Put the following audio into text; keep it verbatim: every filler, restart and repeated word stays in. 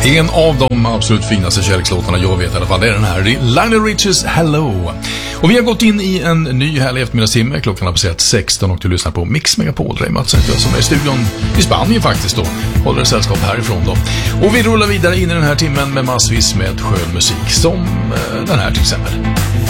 En av de absolut finaste kärlekslåtarna jag vet i alla fall, det är den här Lionel Richies Hello. Och vi har gått in i en ny härlig eftermiddagstimme. Klockan har passerat sexton och du lyssnar på Mix Megapol. Det är Mats som är i studion i Spanien faktiskt då. Håller sällskap härifrån då. Och vi rullar vidare in i den här timmen med massvis med skön musik som den här till exempel.